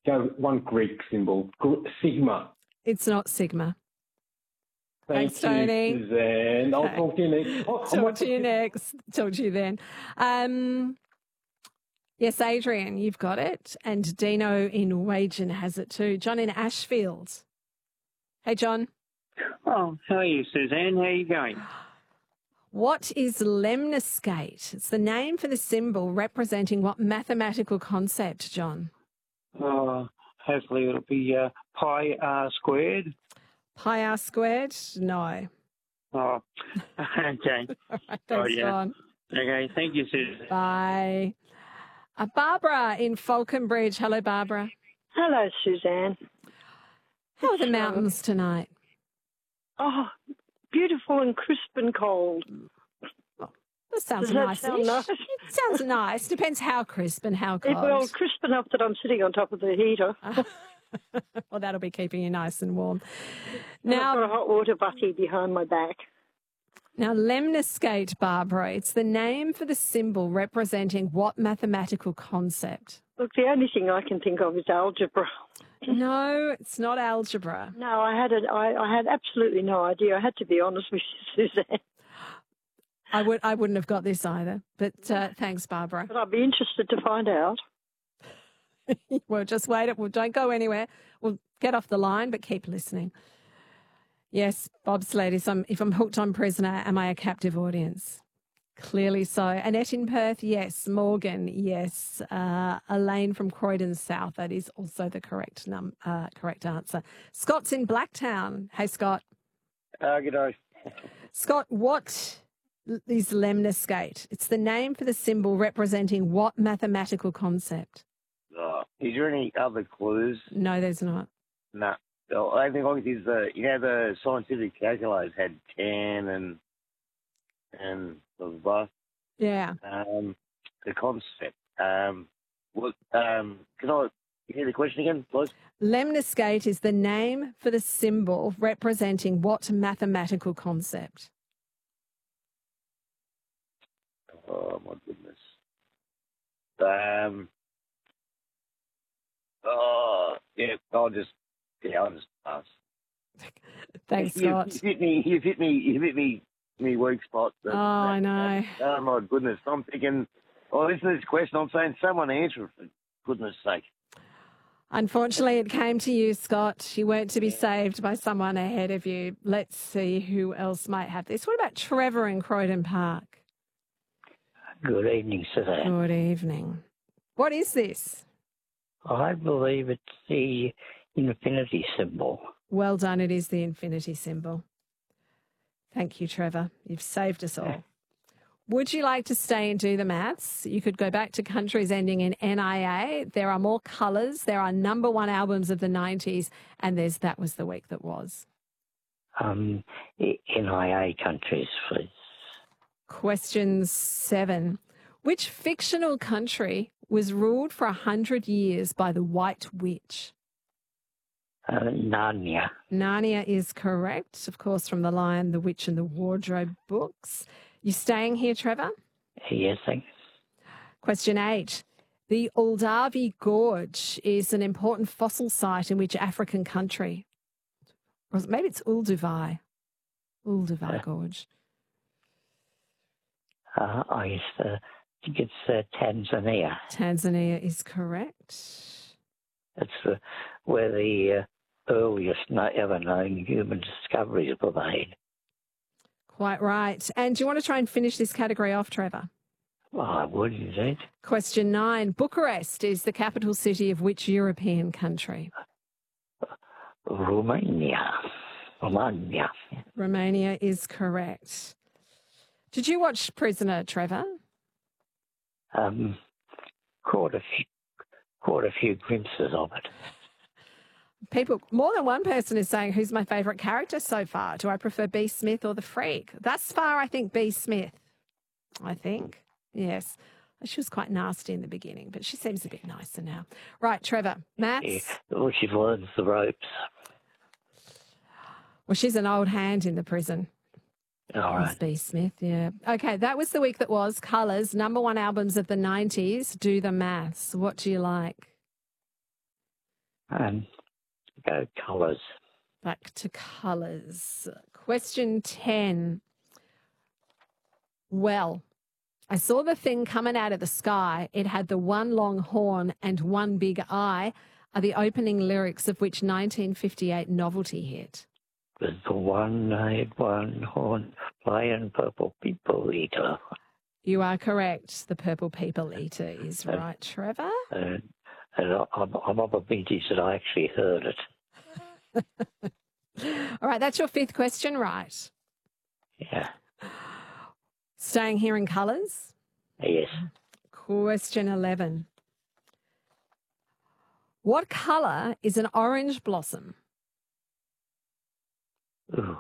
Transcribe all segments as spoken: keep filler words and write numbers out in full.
go one Greek symbol, Gr- sigma. It's not sigma. Thank Thanks, you, Tony. Suzanne. I'll Okay. talk to you next. Oh, I Talk might- to you next. Talk to you then. Um, yes, Adrian, you've got it. And Dino in Wagen has it too. John in Ashfield. Hey, John. Oh, how are you, Suzanne? How are you going? What is lemniscate? It's the name for the symbol representing what mathematical concept, John? Oh, hopefully it'll be uh, pi r squared. Pi r squared? No. Oh, okay. All right, thanks, Oh, yeah. John. Okay, thank you, Suzanne. Bye. Uh, Barbara in Falconbridge. Hello, Barbara. Hello, Suzanne. How are the mountains tonight? Oh, beautiful and crisp and cold. That sounds Does that nice. sound nice? It sounds nice. Depends how crisp and how It, cold. well, crisp enough that I'm sitting on top of the heater. Well, that'll be keeping you nice and warm. And I've Now, got a hot water butty behind my back. now, lemniscate, Barbara, it's the name for the symbol representing what mathematical concept? Look, the only thing I can think of is algebra. No, it's not algebra. No, I had a, I, I had absolutely no idea. I had to be honest with you, Suzanne. I would I wouldn't have got this either. But uh, thanks, Barbara. But I'd be interested to find out. Well, just wait. Well, don't go anywhere. We'll get off the line, but keep listening. Yes, bobsled is. I'm, if I'm hooked on Prisoner, am I a captive audience? Clearly so. Annette in Perth, yes. Morgan, yes. Uh, Elaine from Croydon South, that is also the correct num uh, correct answer. Scott's in Blacktown. Hey, Scott. Uh, g'day. Scott, what is lemniscate? It's the name for the symbol representing what mathematical concept? Uh, is there any other clues? No, there's not. No. The only thing I can is the, you know, the scientific calculators had tan and, and blah, blah, blah. Yeah. Um, the concept. Um, what, um, can I hear the question again, please? Lemniscate is the name for the symbol representing what mathematical concept? Oh, my goodness. Um, oh, yeah, I'll just, yeah, I'll just pass. Thanks, You- Scott. You've hit me, you've hit me, you've hit me, me weak spot. Oh, I know. Oh, my goodness. I'm thinking, oh, listen to this question. I'm saying someone answer it, for goodness sake. Unfortunately, it came to you, Scott. You weren't to be saved by someone ahead of you. Let's see who else might have this. What about Trevor in Croydon Park? Good evening, Suzanne. Good evening. What is this? I believe it's the infinity symbol. Well done. It is the infinity symbol. Thank you, Trevor. You've saved us all. Would you like to stay and do the maths? You could go back to countries ending in N I A. There are more colours. There are number one albums of the nineties. And there's That Was the Week That Was. Um, N I A countries, please. Question seven. Which fictional country was ruled for a hundred years by the White Witch? Uh, Narnia. Narnia is correct, of course, from The Lion, the Witch and the Wardrobe books. You staying here, Trevor? Yes, thanks. Question eight. The Uldavi Gorge is an important fossil site in which African country? Or maybe it's Ulduvai. Ulduvai Uh, Gorge. Uh, I guess, uh, think it's uh, Tanzania. Tanzania is correct. It's uh, where the uh, earliest no- ever known human discoveries were made. Quite right. And do you want to try and finish this category off, Trevor? Well, I would, indeed. Question nine. Bucharest is the capital city of which European country? Romania. Romania. Romania is correct. Did you watch Prisoner, Trevor? Um, caught a few, caught a few glimpses of it. People, more than one person is saying, who's my favourite character so far? Do I prefer B. Smith or the Freak? Thus far, I think B. Smith. I think. Yes. She was quite nasty in the beginning, but she seems a bit nicer now. Right, Trevor, maths? Yeah, well, she learns the ropes. Well, she's an old hand in the prison. All Miss right. B. Smith, yeah. Okay, that was the week that was. Colours, number one albums of the nineties. Do the maths. What do you like? And go colours. Back to colours. Question ten. Well, I saw the thing coming out of the sky. It had the one long horn and one big eye, are the opening lyrics of which nineteen fifty-eight novelty hit? There's the one-eyed, one-horn, flying purple people eater. You are correct. The Purple People Eater is Uh, right, Trevor. And, and I- I'm, I'm of a vintage that I actually heard it. All right, that's your fifth question, right? Yeah. Staying here in colours. Yes. Question eleven. What colour is an orange blossom? Ooh.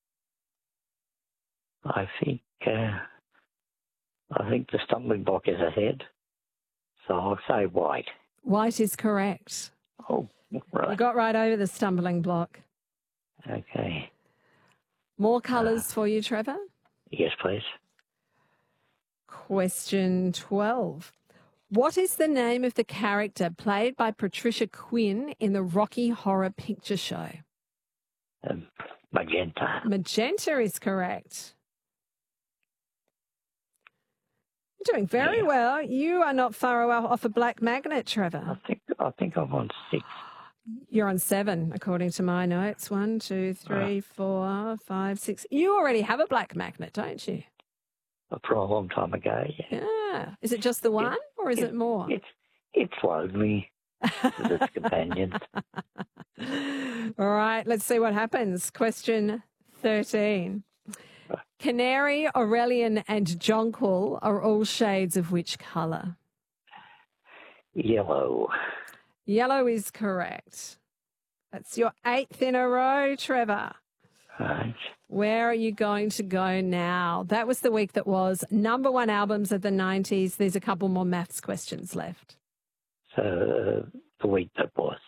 I think uh, I think the stumbling block is ahead, so I'll say white. White is correct. Oh, You right. got right over the stumbling block. Okay. More colours for you, Trevor. Yes, please. Question twelve. What is the name of the character played by Patricia Quinn in the Rocky Horror Picture Show? Um, magenta. Magenta is correct. You're doing very Yeah. well. You are not far away off a black magnet, I Trevor. think I think I'm on six. You're on seven, according to my notes. One, two, three, four, five, six. You already have a black magnet, don't you? For a long time ago. Yeah. Yeah. Is it just the one, or is it more? It's it's lonely with its companions. All right, let's see what happens. Question thirteen. Canary, Aurelian, and jonquil are all shades of which colour? Yellow. Yellow is correct. That's your eighth in a row, Trevor. Right. Where are you going to go now? That was the week that was. Number one albums of the nineties. There's a couple more maths questions left. So uh, the week that was.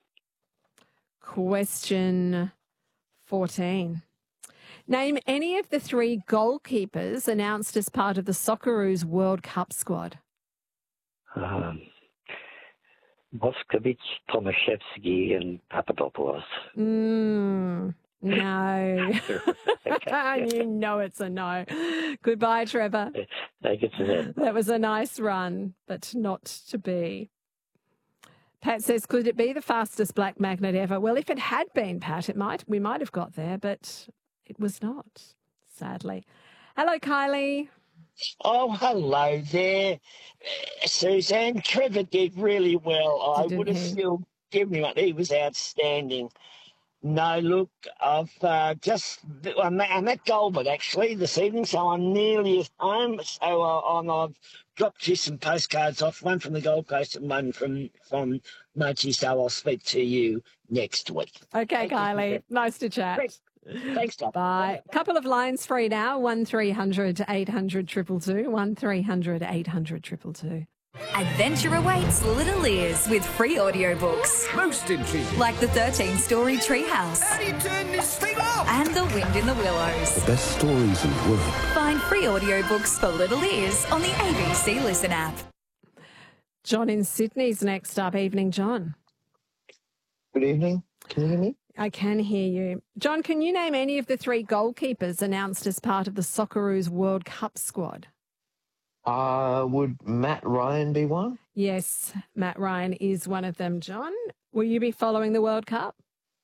Question fourteen. Name any of the three goalkeepers announced as part of the Socceroos World Cup squad. Um, Moskovic, Tomaszewski, and Papadopoulos. Mm, no. Okay. You know it's a no. Goodbye, Trevor. Take it to them. That was a nice run, but not to be. Pat says, could it be the fastest black magnet ever? Well, if it had been, Pat, it might. We might have got there, but it was not, sadly. Hello, Kylie. Oh, hello there, Suzanne. Trevor did really well. I Didn't would have he? still given him it. He was outstanding. No, look, I've uh, just, I'm at, I'm at Goulburn actually this evening, so I'm nearly at home. So uh, I'm, I've dropped you some postcards off, one from the Gold Coast and one from, from Mochi, so I'll speak to you next week. Okay, Thank you. Kylie. Nice to chat. Thanks. Thanks, Doc. Bye. Couple of lines free now. one three hundred eight hundred two two two. one three hundred eight hundred two two two. Adventure awaits Little Ears with free audiobooks. Most intriguing. Like the thirteen-story Treehouse. How do you turn this thing off? And The Wind in the Willows. The best stories in the world. Find free audiobooks for Little Ears on the A B C Listen app. John in Sydney's next up. Evening, John. Good evening. Can you hear me? I can hear you. John, can you name any of the three goalkeepers announced as part of the Socceroos World Cup squad? Uh, would Matt Ryan be one? Yes, Matt Ryan is one of them, John. Will you be following the World Cup?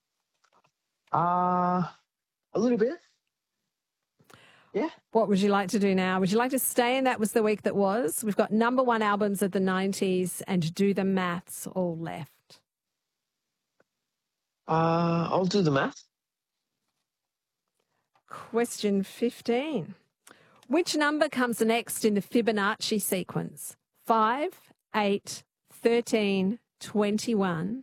Uh, a little bit. Yeah. What would you like to do now? Would you like to stay in That Was the Week That Was? We've got number one albums of the nineties and Do the Maths all left. Uh, I'll do the math. Question fifteen. Which number comes next in the Fibonacci sequence? five, eight, thirteen, twenty-one.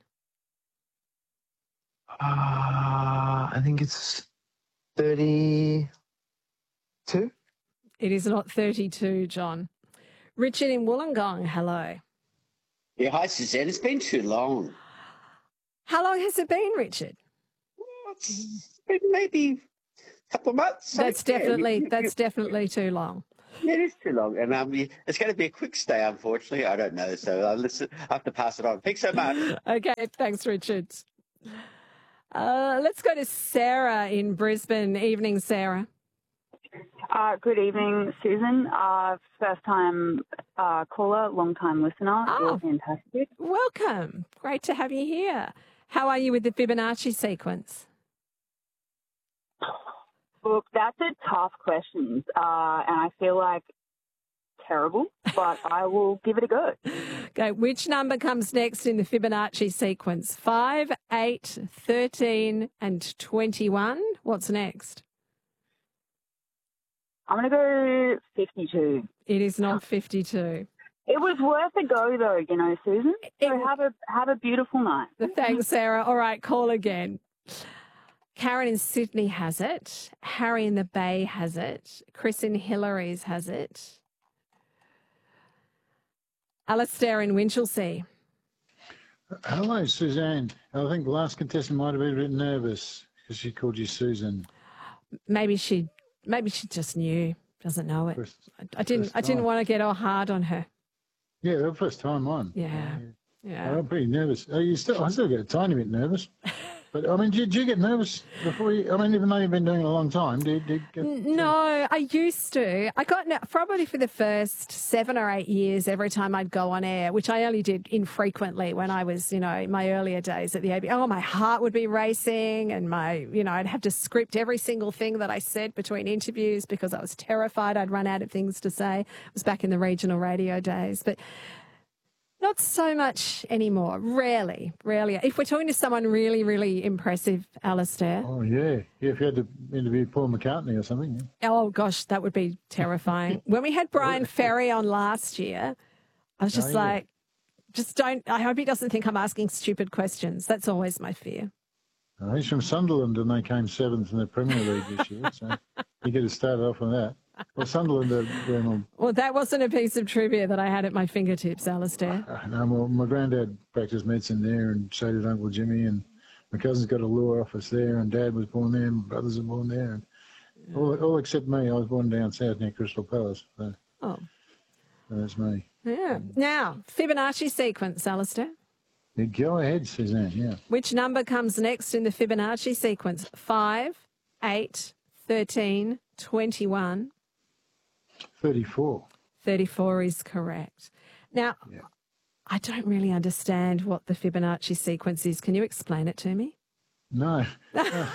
Uh, I think it's thirty-two. It is not thirty-two, John. Richard in Wollongong, hello. Yeah, hi, Suzanne. It's been too long. How long has it been, Richard? It's been maybe a couple of months. That's Yeah, definitely you- you- that's definitely too long. Yeah, it is too long. And um, yeah, it's going to be a quick stay, unfortunately. I don't know. So I'll listen, I have to pass it on. Thanks so much. Okay, thanks, Richard. Uh, let's go to Sarah in Brisbane. Evening, Sarah. Uh, good evening, Susan. Uh, first time uh, caller, long time listener. Oh. You're fantastic. Welcome. Great to have you here. How are you with the Fibonacci sequence? Look, that's a tough question, uh, and I feel like terrible, but I will give it a go. Okay, which number comes next in the Fibonacci sequence? five, eight, thirteen, and twenty-one. What's next? I'm going to go fifty-two. It is not fifty-two. It was worth a go, though, you know, Susan. So It- have a have a beautiful night. Thanks, Sarah. All right, call again. Karen in Sydney has it. Harry in the Bay has it. Chris in Hillary's has it. Alistair in Winchelsea. Hello, Suzanne. I think the last contestant might have been a bit nervous because she called you Susan. Maybe she, maybe she just knew, doesn't know it. First, I, I didn't. first I didn't time. want to get all hard on her. Yeah, the first time on. Yeah, yeah. I'm pretty nervous. Oh, you still, I still get a tiny bit nervous. But, I mean, do you, do you get nervous before you, I mean, even though you've been doing it a long time, do you, do you get... N- No, I used to. I got no- probably for the first seven or eight years every time I'd go on air, which I only did infrequently when I was, you know, in my earlier days at the A B C. Oh, my heart would be racing and my, you know, I'd have to script every single thing that I said between interviews because I was terrified I'd run out of things to say. It was back in the regional radio days. But not so much anymore. Rarely, rarely. If we're talking to someone really, really impressive, Alistair. Oh, yeah. Yeah, if you had to interview Paul McCartney or something. Yeah. Oh, gosh, that would be terrifying. When we had Brian Ferry on last year, I was just Oh, yeah. like, just don't, I hope he doesn't think I'm asking stupid questions. That's always my fear. Oh, he's from Sunderland and they came seventh in the Premier League this year, so you get to start off on that. Well, Sunderland are doing all... Well, that wasn't a piece of trivia that I had at my fingertips, Alistair. Uh, no, well, my granddad practiced medicine there and so did Uncle Jimmy, and my cousin's got a law office there, and Dad was born there, and my brothers were born there. And all, all except me, I was born down south near Crystal Palace. So, Oh, so that's me. yeah. Now, Fibonacci sequence, Alistair. Yeah, go ahead, Suzanne, yeah. Which number comes next in the Fibonacci sequence? five, eight, thirteen, twenty-one. thirty-four. thirty-four is correct. Now, Yeah. I don't really understand what the Fibonacci sequence is. Can you explain it to me? No. no.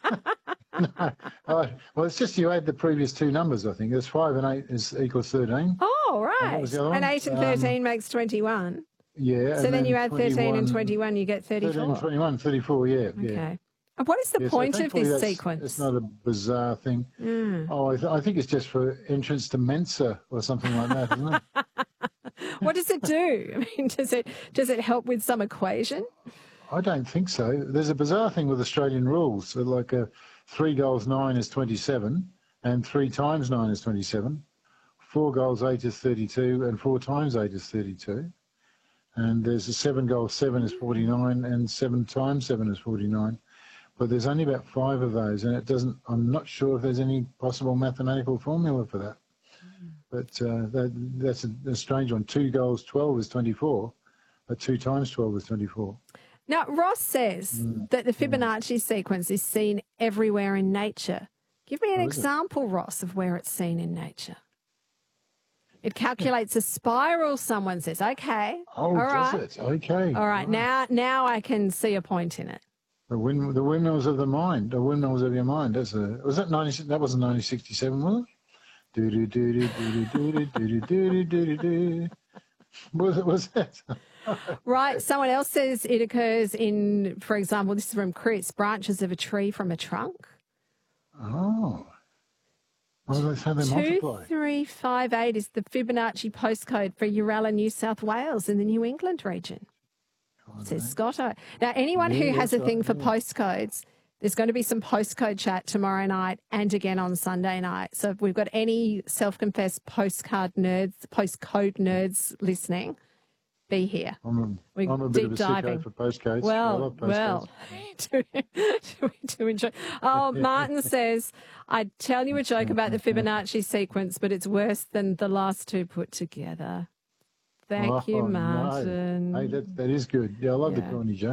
Oh, well, it's just you add the previous two numbers, I think. It's five and eight is equals thirteen. Oh, And what right. was the other And one? eight and Um, thirteen makes twenty-one. Yeah. So and then you add thirteen and twenty-one, twenty-one, you get thirteen thirty-four. and twenty-one, thirty-four, yeah. yeah. Okay. And what is the Yeah, so point of thankfully this that's- sequence? It's not a bizarre thing. Mm. Oh, I, th- I think it's just for entrance to Mensa or something like that, isn't it? What does it do? I mean, does it does it help with some equation? I don't think so. There's a bizarre thing with Australian rules. So like a three goals nine is twenty-seven, and three times nine is twenty-seven. Four goals eight is thirty-two, and four times eight is thirty-two. And there's a seven goals seven is forty-nine, and seven times seven is forty-nine. But there's only about five of those, and it doesn't. I'm not sure if there's any possible mathematical formula for that. But uh, that, that's a, a strange one. Two goals twelve is twenty-four, but two times twelve is twenty-four. Now, Ross says Mm. that the Fibonacci sequence is seen everywhere in nature. Give me an Oh, is it? example, Ross, of where it's seen in nature. It calculates a spiral, someone says. Okay. Oh, all right. does it? Okay. All right. Now, now I can see a point in it. The, wind, the windmills of the mind, the windmills of your mind. That's a, was that ninety? That wasn't nineteen sixty-seven, was it? Do do do do do do do do do do do do. Was it? Was that? Right. Someone else says it occurs in, for example, this is from Chris, branches of a tree from a trunk. Oh. Well, that's how they Two multiply. three five eight is the Fibonacci postcode for Uralla, New South Wales in the New England region. Says Scotto. Now, anyone who Yeah, has a that's thing right, for yeah. postcodes, there's going to be some postcode chat tomorrow night and again on Sunday night. So if we've got any self-confessed postcard nerds, postcode nerds listening, be here. I'm a, We're I'm a bit deep of a diving. sicko for postcodes. I Well, love postcodes. well, do, do, do enjoy. Oh, Martin says, I'd tell you a joke about the Fibonacci sequence, but it's worse than the last two put together. Thank Oh, you, no. Martin. Hey, that, that is good. Yeah, I love Yeah. the corny joke.